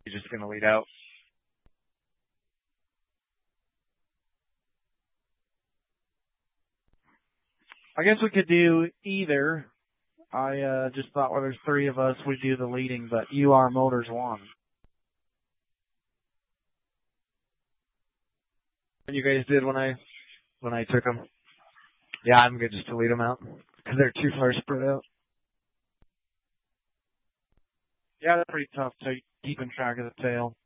You're just going to lead out. I guess we could do either. I just thought, well, there's three of us, we do the leading, but UR Motors won. And you guys did when I took them. Yeah, I'm good just to lead them out because they're too far spread out. Yeah, that's pretty tough to keeping track of the tail.